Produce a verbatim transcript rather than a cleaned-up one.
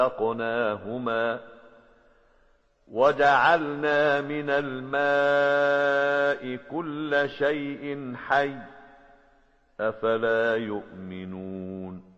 خلقناهما وجعلنا من الماء كل شيء حي أفلا يؤمنون